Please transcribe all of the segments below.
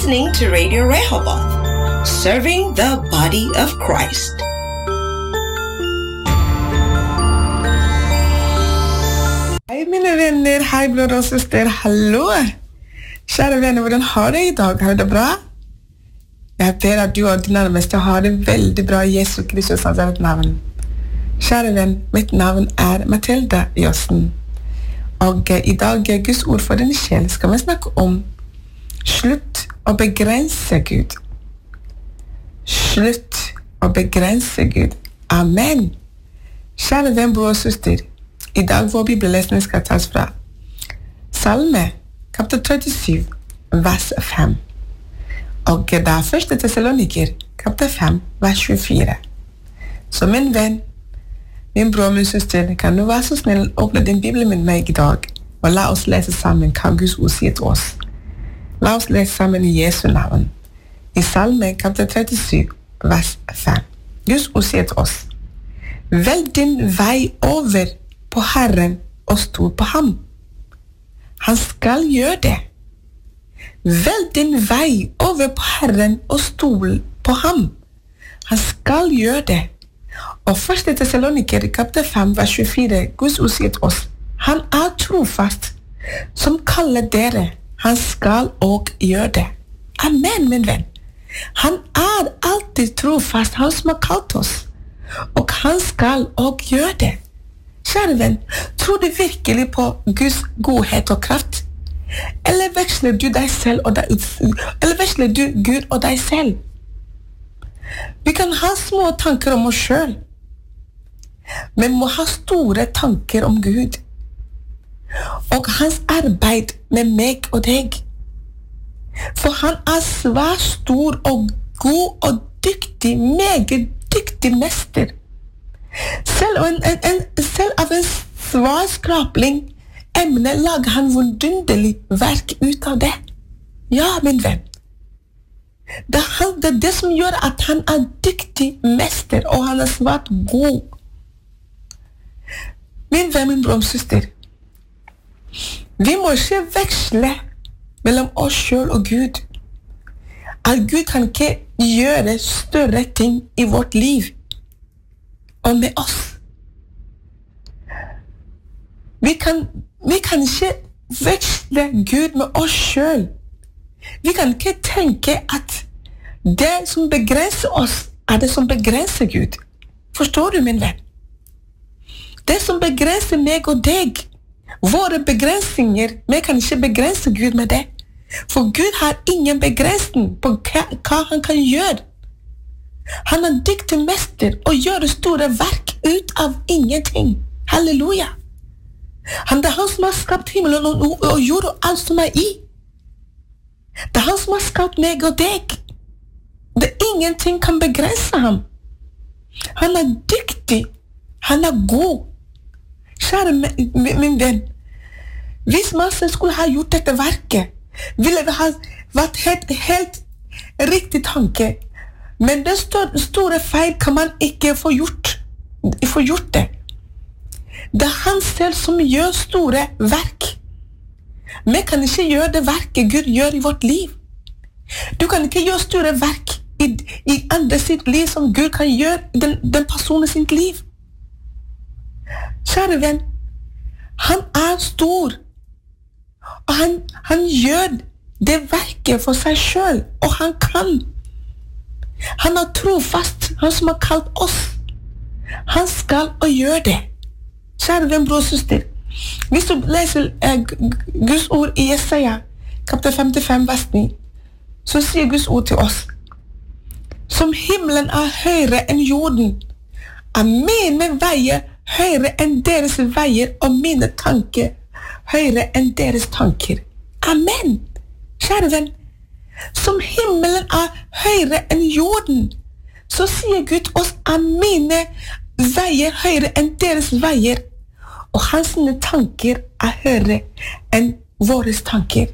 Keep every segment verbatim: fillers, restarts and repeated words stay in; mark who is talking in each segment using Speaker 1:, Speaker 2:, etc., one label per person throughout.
Speaker 1: listening to Radio Rehoboth, serving the body of Christ.
Speaker 2: Hei mine venner, hei bror og søster, hallo! Kjære venner, hvordan har du i dag? Har du det bra? Jeg ber at du og de nærmeste har det veldig bra i Jesu Kristus hans navn. Kjære venn, mitt navn er Mathilda Jossen. Og uh, i dag er Guds ord for din sjel skal vi snakke om slutt å begrense Gud. Slutt å begrense Gud. Amen. Kjære venn, bror og søster, i dag vår bibellesning skal tas fra Salme, kapittel trettisju, vers fem. Og det er første Thessaloniker, kapittel fem, vers tjuefire. Så min venn, min bror, min søster, kan du være så snill å åpne din bibel med meg i dag, og la oss lese sammen hva Guds ord sier til oss. La oss lese sammen i Jesu navn. I Salme, kapittel trettisju, vers fem. Guds ord sier til oss: Velg din vei over på Herren og stol på ham. Han skal gjøre det. Velg din vei over på Herren og stol på ham. Han skal gjøre det. Og første Thessaloniker, kapittel fem, vers tjuefire, Guds ord sier til oss: Han er trofast, som kaller dere. Han skal og gjøre det. Amen, min venn. Han er alltid trofast, han som har kalt oss. Og han skal og gjøre det. Kjære venn, tror du virkelig på Guds godhet og kraft? Eller veksler du deg selv og deg, eller veksler du Gud og deg selv? Vi kan ha små tanker om oss selv, men må ha store tanker om Gud. Og hans arbeid med meg og deg. For han er svært stor og god og dyktig, meget dyktig mester. Selv, en, en, en, selv av en svær skrapling emne lager han vidunderlig verk ut av det. Ja, min venn. Det er, han, det er det som gjør at han er dyktig mester, og han er svært god. Min venn, min bror og søster, vi må ikke veksle mellom oss selv og Gud. At Gud kan ikke gjøre større ting i vårt liv og med oss. Vi kan, vi kan ikke veksle Gud med oss selv. Vi kan ikke tenke at det som begrenser oss, er det som begrenser Gud. Forstår du, min venn? Det som begrenser meg og deg, våre begrensninger, vi kan ikke begrense Gud med det. For Gud har ingen begrensning på hva, hva han kan gjøre. Han er dyktig mester og gjør store verk ut av ingenting. Halleluja. Han er han som har skapt himmelen og, og, og jord og alt som er i. Det er han som har skapt meg og deg. Det er ingenting kan begrense ham. Han er dyktig. Han er god. Kjære min venn, hvis man skulle ha gjort dette verket, ville det ha vært helt, helt riktig tanke. Men det store feil kan man ikke få gjort, få gjort det. Det er han selv som gjør store verk. Vi kan ikke gjøre det verket Gud gjør i vårt liv. Du kan ikke gjøre store verk i, i andre sitt liv som Gud kan gjøre i den, den personen sitt liv. Kjære venn, han er stor, og han, han gjør det verket for seg selv, og han kan. Han er trofast, han som har kalt oss. Han skal og gjør det. Kjære venn, bror og søster, hvis du leser eh, Guds ord i Jesaja, kapittel femtifem, vers ni, så sier Guds ord til oss: Som himmelen er høyere enn jorden, er mine veier høyere enn deres veier, og mine tanker høyere enn deres tanker. Amen. Kjære venn, som himmelen er høyere enn jorden, så sier Gud oss at mine veier høyere enn deres veier, og hans tanker er høyere enn våre tanker.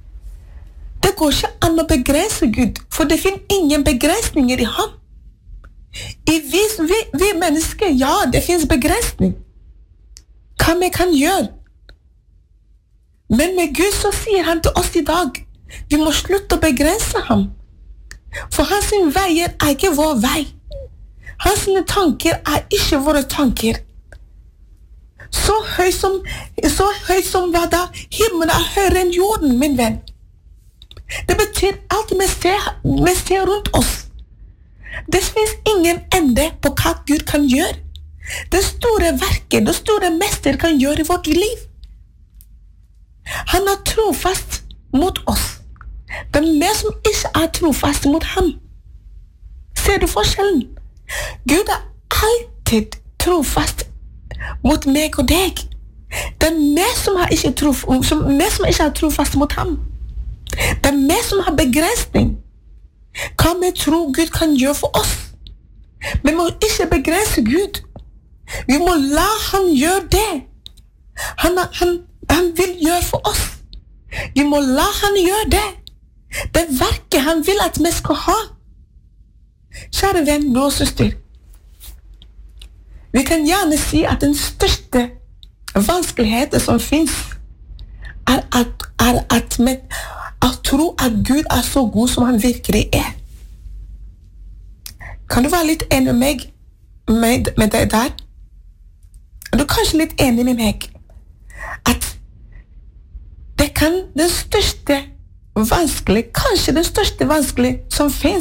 Speaker 2: Det går ikke an å begrense Gud, for det finnes ingen begrensninger i ham. I vi, vi, vi mennesker, ja, det finnes begrensning. Hva vi kan gjøre? Men med Gud så sier han til oss i dag: Vi må slutte å begrense ham. For hans veier er ikke vår vei. Hans tanker er ikke våre tanker. Så høy som, så høy som hva da? Himmelen er høyere enn jorden, min venn. Det betyr alt vi ser, vi ser rundt oss. Det finnes ingen ende på hva Gud kan gjøre. Det store verket, det store mester kan gjøre i vårt liv. Han er trofast mot oss. Det er mer som ikke er trofast mot ham. Ser du forskjellen? Gud er alltid trofast mot meg og deg. Det er mer som er ikke, trof, som, mer som ikke er trofast mot ham. Det er mer som har begrensning. Hva vi tror Gud kan gjøre for oss. Vi må ikke begrense Gud. Vi må la han gjøre det. Han, han, han vil gjøre for oss. Vi må la han gjøre det. Det verket han vil at vi skal ha. Kjære venn, bror og søster. Vi kan gjerne si at den største vanskeligheten som finnes er at, er at vi at tro at Gud er så god som han virkelig er. Kan du være litt enig med meg med, med det der? Er du kanskje litt enig med meg at det kan den største vanskelig, kanskje den største vanskelig som finnes,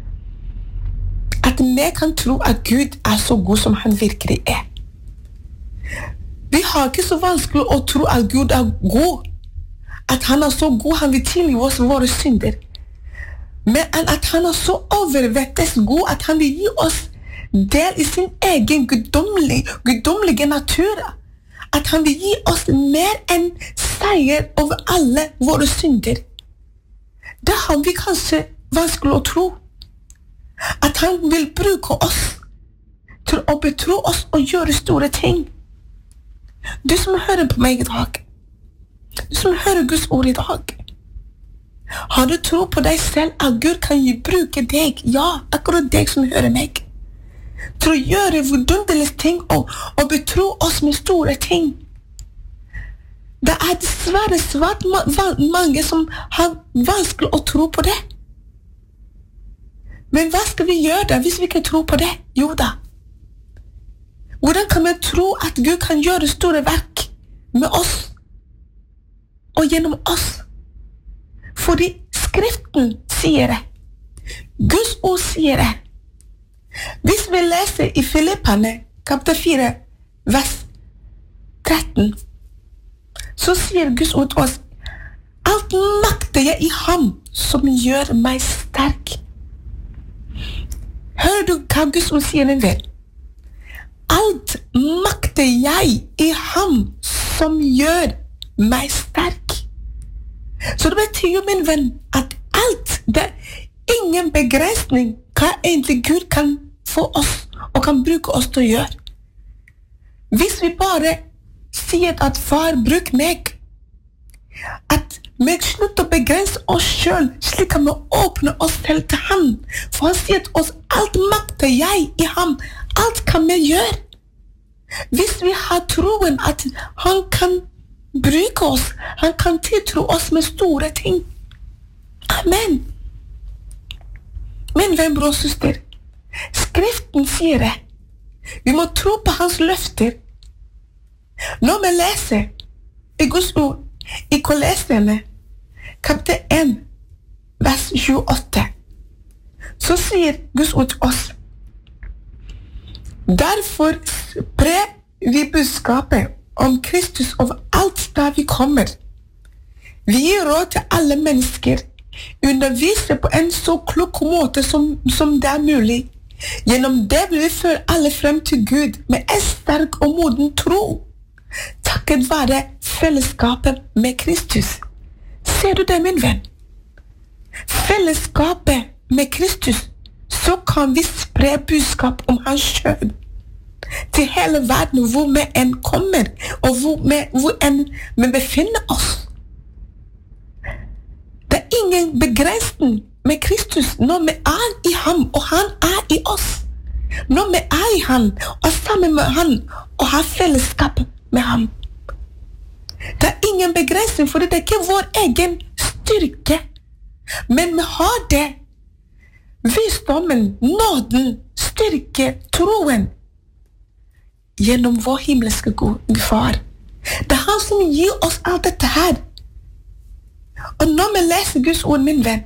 Speaker 2: at vi kan tro at Gud er så god som han virkelig er. Vi har ikke så vanskelig å tro at Gud er god, at han er så god, han vil tilgi oss våre synder, men at han er så overvettes god, at han vil gi oss del i sin egen guddommelige, guddommelige natur, at han vil gi oss mer enn seier over alle våre synder. Det har vi kanskje vanskelig å tro. At han vil bruke oss til å betro oss og gjøre store ting. Du som hører på meg i dag, du som hører Guds ord i dag, har du tro på deg selv at Gud kan bruke deg, ja, akkurat deg som hører meg, til å gjøre vidunderlige ting og, og betro oss med store ting? Det er dessverre svært mange som har vanskelig å tro på det. Men hva skal vi gjøre da hvis vi ikke tror på det? Jo da. Hvordan kan vi tro at Gud kan gjøre store verk med oss og gjennom oss? Fordi Skriften sier det. Guds ord sier det. Hvis vi leser i Filipperne kapittel fire, vers tretten, så sier Guds ord til oss: alt makter jeg i ham som gjør meg sterk. Hører du hva Guds ord sier, min venn? Alt makter jeg i ham som gjør meg sterk. Så det betyr jo, min venn, at alt, det er ingen begrensning hva egentlig Gud kan få oss og kan bruke oss til å gjøre. Hvis vi bare sier at far, bruk meg, at vi slutter å begrense oss selv, slik kan vi åpne oss selv til ham. For han sier til oss: alt makter jeg i ham, alt kan vi gjøre. Hvis vi har troen at han kan bruke oss, han kan tiltro oss med store ting. Amen. Min venn, bror og søster, Skriften sier det. Vi må tro på hans løfter. Når vi leser i Guds ord i Kolosserne kapittel en, vers tjueåtte, så sier Guds ord til oss: derfor sprer vi budskapet om Kristus over alt der vi kommer. Vi gir råd til alle mennesker, underviser på en så klok måte som, som det er mulig. Gjennom det vil vi føre alle frem til Gud med en sterk og moden tro, takket være fellesskapet med Kristus. Ser du det, min venn? Fellesskapet med Kristus, så kan vi spre budskap om hans selv til hele verden, hvor vi enn kommer, og hvor, vi, hvor enn vi befinner oss. Det er ingen begrensning med Kristus når vi er i ham, og han er i oss. Når vi er i ham, og sammen med ham, og har fellesskap med ham. Det er ingen begrensning, for det er ikke vår egen styrke Men vi har det. Visdommen, nåden, styrke, troen. Gjennom vår himmelske Gud far. Det er han som gir oss alt dette her. Og når vi leser Guds ord, min venn,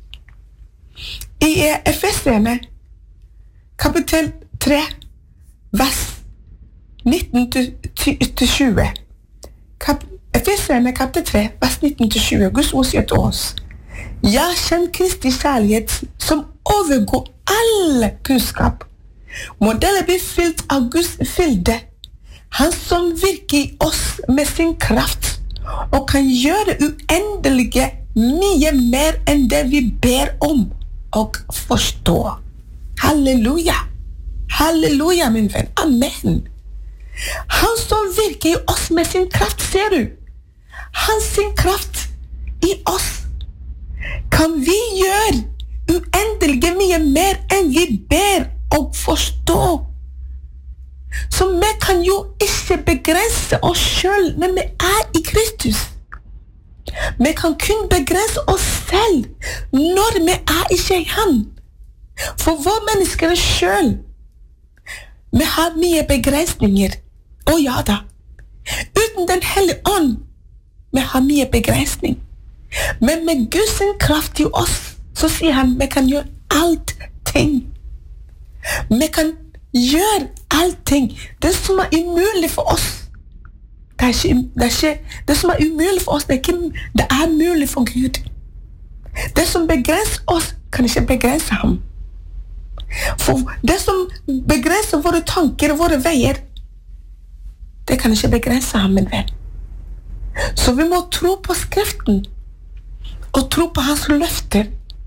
Speaker 2: i Efeserne, kapittel tre, vers nitten til tjue. Kap- Efeserne, kapittel tre, vers nitten til tjue. Guds ord sier til oss: Ja, kjenn Kristi kjærlighet som overgår all kunnskap. Må dere bli fylt av Guds fylde, han som virker i oss med sin kraft, og kan gjøre uendelige mye mer enn det vi ber om og forstår. Halleluja! Halleluja, min venn. Amen. Han som virker i oss med sin kraft, ser du? Hans sin kraft i oss kan vi gjøre uendelige mye mer enn vi ber og forstår. Så vi kan jo ikke begrense oss selv når vi er i Kristus. Vi kan kun begrense oss selv når vi er ikke i Han. For vår mennesker selv, vi har mye begrensninger. Å ja da. Uten den hellige ånd, vi har mye begrensning. Men med Guds kraft i oss, så sier han, vi kan gjøre alt ting. Vi kan gjøre allting. Det som er umulig for oss, det er ikke, det er ikke, det som er umulig for oss, det er, ikke, det er mulig for Gud. Det som begrenser oss, kan ikke begrense ham. For det som begrenser våre tanker og våre veier, det kan ikke begrense ham, min venn. Så vi må tro på Skriften, og tro på hans løfter.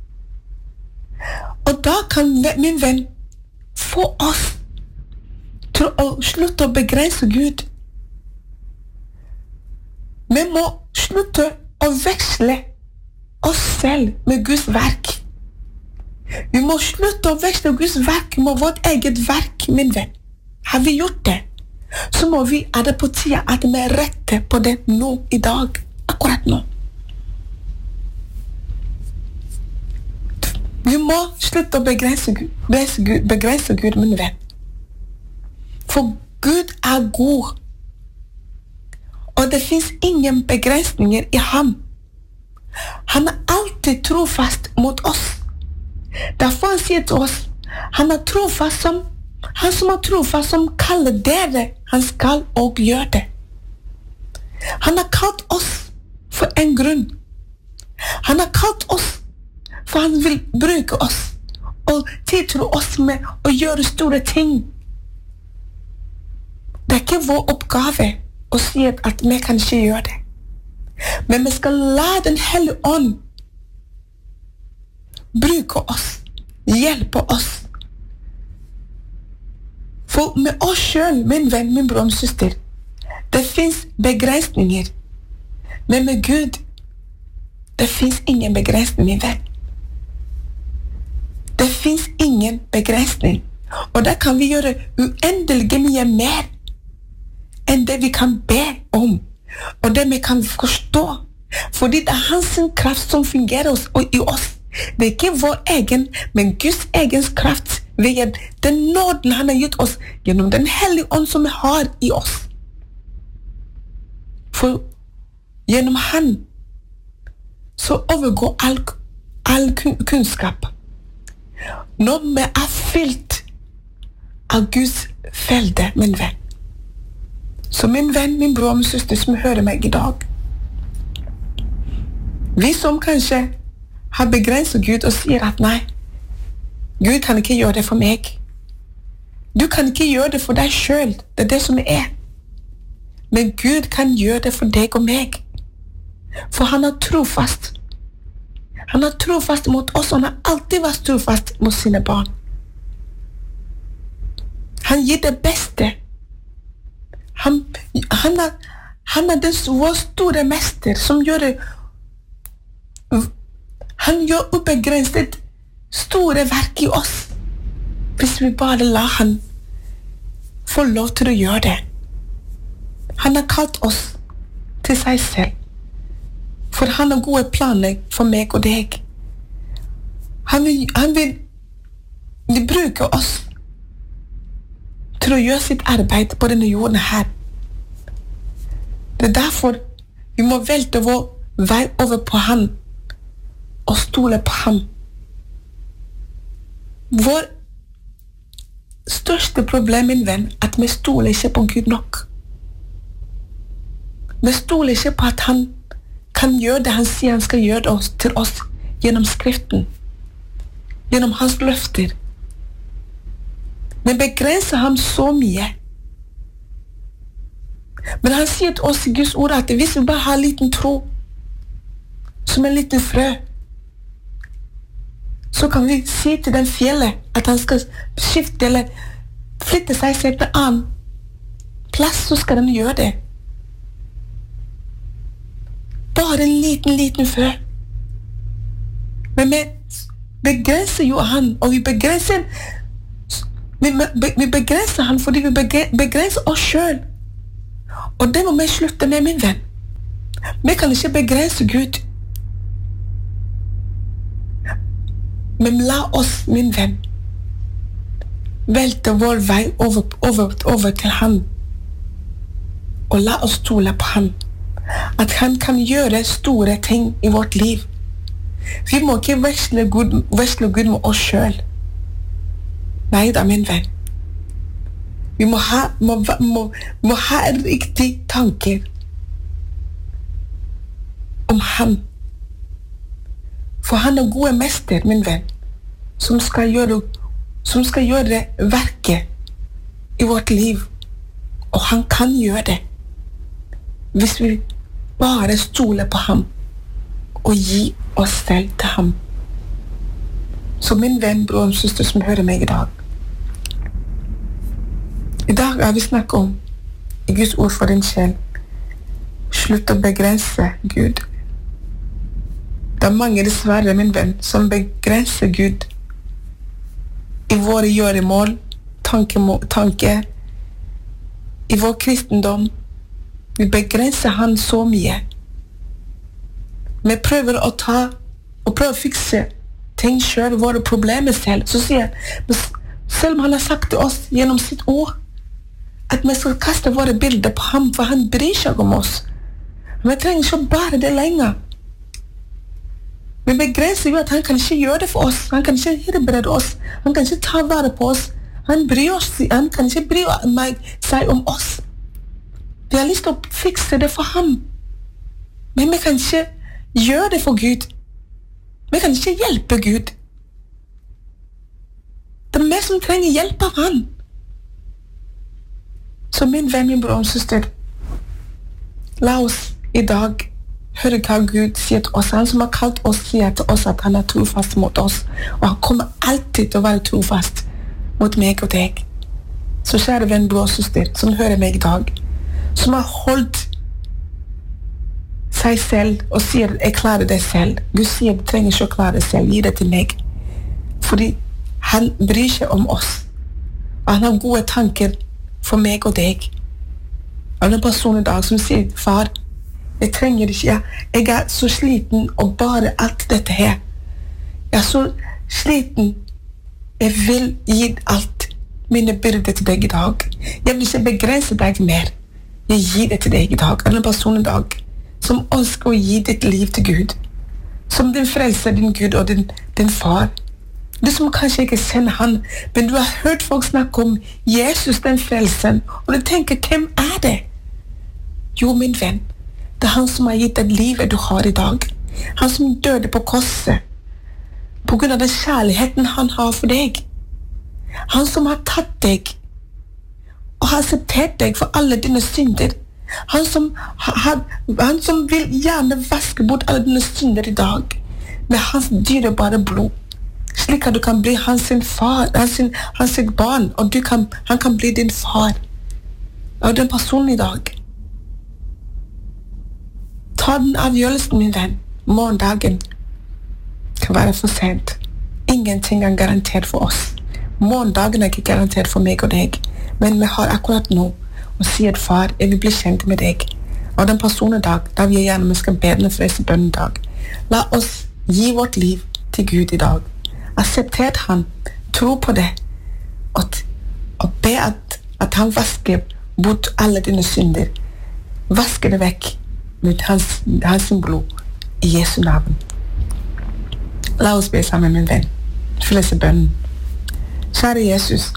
Speaker 2: Og da kan min venn få oss til å slutte å begrense Gud. Vi må slutte å veksle oss selv med Guds verk. Vi må slutte å veksle Guds verk med vårt eget verk, min venn. Har vi gjort det, så må vi, er det på tida at vi retter på det nå, i dag, akkurat nå. Vi må slutte å begrense Gud, begrense Gud, begrense Gud, min venn. For Gud er god, og det finnes ingen begrensninger i ham. Han er alltid trofast mot oss. Derfor han sier til oss, han er trofast som, han som er trofast som kaller dere, han skal og gjør det. Han har kalt oss for en grunn. Han har kalt oss for han vil bruke oss og tiltro oss med å gjøre store ting. Det er ikke vår oppgave å si at vi kan ikke gjøre det. Men vi skal la den hellige ånd bruke oss, hjelpe oss. For med oss selv, min venn, min bror og søster, det finnes begrensninger. Men med Gud, det finnes ingen begrensning, min venn. Det finnes ingen begrensning. Og da kan vi gjøre uendelig mye mer enn det vi kan be om, og det vi kan forstå. Fordi det er hans kraft som fungerer oss, og i oss. Det er ikke vår egen, men Guds egen kraft ved den nåden han har gitt oss gjennom den hellige ånd som vi har i oss. For gjennom han så overgår all, all kunnskap. Når vi er fylt av Guds felde, min venn. Så min venn, min bror og min søster som hører meg i dag, vi som kanskje har begrenset Gud og sier at nei, Gud kan ikke gjøre det for meg. Du kan ikke gjøre det for deg selv, det er det som er. Men Gud kan gjøre det for deg og meg. For han er trofast. Han er trofast mot oss, og han har alltid vært trofast mot sine barn. Han gir det beste. Han, han, er, han er den vår store mester som gjør det. Han gjør ubegrenset store verk i oss, hvis vi bare lar han få lov til å gjøre det. Han har kalt oss til seg selv, for han har gode planer for meg og deg. Han vil, han vil de bruker oss til å gjøre sitt arbeid på denne jorden her. Det er derfor vi må velte vår vei over på han og stole på ham. Vår største problem, min venn, at vi stoler ikke på Gud nok. Vi stoler ikke på at han kan gjøre det han sier han skal gjøre oss, til oss gjennom skriften, gjennom hans løfter. Vi begrenser ham så mye. Men han sier til oss i Guds ord at hvis vi bare har en liten tro, som en liten frø, så kan vi si til den fjellet at han skal skifte eller flytte seg til en annen plass, så skal den gjøre det. Bare en liten, liten frø. Men vi begrenser jo han, og vi begrenser vi, vi begrenser han fordi vi begrenser oss selv. Og det må vi slutte med, min venn. Vi kan ikke begrense Gud. Men la oss, min venn, velte vår vei over, over, over til han. Og la oss stole på han. At han kan gjøre store ting i vårt liv. Vi må ikke veksle Gud, veksle Gud med oss selv. Nei da, min venn. Vi må ha, må, må, må ha en riktig tanke om ham. For han er gode mester, min venn, som skal gjøre, som skal gjøre verket i vårt liv. Og han kan gjøre det hvis vi bare stoler på ham og gi oss selv til ham. Så min venn, bror og søster som hører meg i dag, i dag har vi snakket om i Guds ord for din sjel. Slutt å begrense Gud. Det er mange dessverre, min venn, som begrenser Gud i våre gjøremål, tanke, tanke, i vår kristendom. Vi begrenser han så mye. Vi prøver å ta og prøver å fikse ting selv, våre problemer selv. Så sier jeg, selv om han har sagt til oss gjennom sitt ord, at vi skal kaste våre bilder på ham, for han bryr seg om oss. Vi trenger ikke bare det lenger. Vi begrenser jo at han kan ikke gjøre det for oss. Han kan ikke helbrede oss. Han kan ikke ta vare på oss. Han bryr oss. Han kan ikke bry seg om oss. Vi har lyst til å fikse det for ham. Men vi kan ikke gjøre det for Gud. Vi kan ikke hjelpe Gud. Det er vi som trenger hjelp av han. Så min venn, min bror og søster, la oss i dag høre hva Gud sier til oss. Han som har kalt oss sier til oss at han er trofast mot oss, og han kommer alltid til å være trofast mot meg og deg. Så kjære venn, bror og søster, som hører meg i dag, som har holdt seg selv og sier, jeg klarer det selv. Gud sier, du trenger ikke å klare det selv, gi det til meg. Fordi han bryr seg om oss, og han har gode tanker for meg og deg. Og en person i dag som sier, far, jeg trenger ikke, jeg er så sliten og bare alt dette her. Jeg er så sliten, jeg vil gi alt mine byrder til deg i dag. Jeg vil ikke begrense deg mer. Jeg gir det til deg i dag. Og en person i dag som ønsker å gi ditt liv til Gud, som din frelser, din Gud og din, din far. Du som kanskje ikke kjenner han, men du har hørt folk snakke om Jesus, den frelsen, og du tenker, hvem er det? Jo, min venn, det er han som har gitt deg livet du har i dag. Han som døde på korset, på grunn av den kjærligheten han har for deg. Han som har tatt deg, og har akseptert deg for alle dine synder. Han som, han, han som vil gjerne vaske bort alle dine synder i dag, med hans dyrebare blod. Slik at du kan bli hans far, hans, hans barn, og du kan, han kan bli din far. Og den personen i dag. Ta den avgjørelsen, min venn. Morgendagen kan være for sent. Ingenting er garantert for oss. Morgendagen er ikke garantert for meg og deg. Men vi har akkurat nå og sier, far, jeg vil bli kjent med deg. Og den personen i dag, da vi gjerne vi skal be den frelse bønnen i dag. La oss gi vårt liv til Gud i dag. Aksepter han, tro på det, og, og be at, at han vasker bort alle dine synder. Vasker det vekk med hans, hans blod i Jesu navn. La oss be sammen, min venn. Fylles bønnen. Kjære Jesus,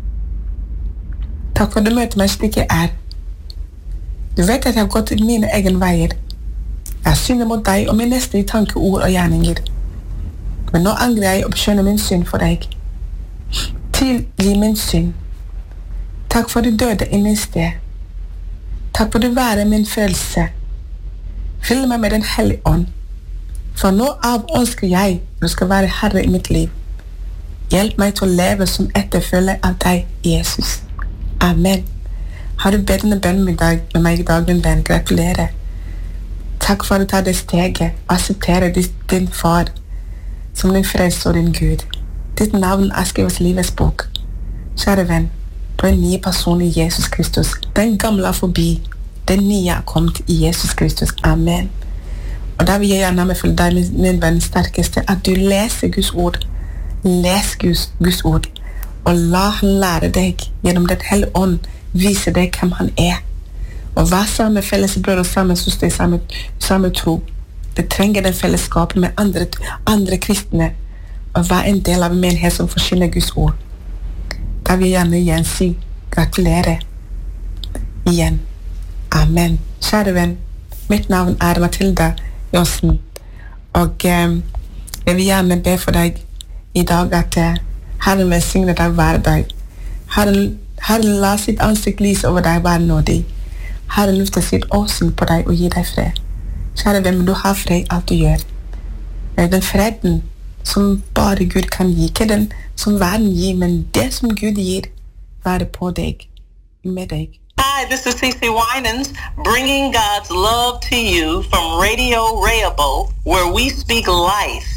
Speaker 2: takk for du møter meg slik jeg er. Du vet at jeg har gått i mine egen veier. Jeg synder mot deg og min neste i tanke, ord og gjerninger. Men nå angrer jeg og bekjenner min synd for deg. Tilgi min synd. Takk for du døde i min sted. Takk for du være min følelse. Fyll meg med den hellige ånd. For nå av ønsker jeg at du skal være herre i mitt liv. Hjelp meg til å leve som etterfølger av deg, Jesus. Amen. Har du bedt denne bønnen med, dag, med meg i dag, min venn? Gratulerer. Takk for at du tar det steget og aksepterer din far som din frelser og din Gud. Ditt navn er skrevet i livets bok. Kjære venn, du er en ny person i Jesus Kristus. Den gamle er forbi. Den nye er kommet i Jesus Kristus. Amen. Og da vil jeg gjerne anbefale deg, min, min venn, sterkeste, at du leser Guds ord. Les Guds, Guds ord. Og la han lære deg gjennom den hellige ånd vise deg hvem han er. Og hva samme felles brød og samme søster i samme, samme tro. Det trenger den fellesskapen med andre, andre kristne. Og hva en del av en menighet som forsyner Guds ord. Da vil jeg gjerne igjen si gratulerer. Igjen. Amen. Kjære venn, mitt navn er Mathilda Johnsen. Og um, jeg vil gjerne be for deg i dag at uh, Herren velsigne deg hver dag. Herren Herren la sitt ansikt lyse over deg, være nådig. Herren løfter sitt åsyn på deg og gir deg fred. Kjære venn, du har fred alt du gjør. Den freden som bare Gud kan gi, ikke den som verden gir, men det som Gud gir, være på deg, med deg.
Speaker 3: Hi, this is C C Winans, bringing God's love to you from Radio Rehoboth, where we speak life